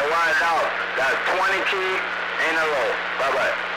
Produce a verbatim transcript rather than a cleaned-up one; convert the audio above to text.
one out. That's twenty key in a row. Bye-bye.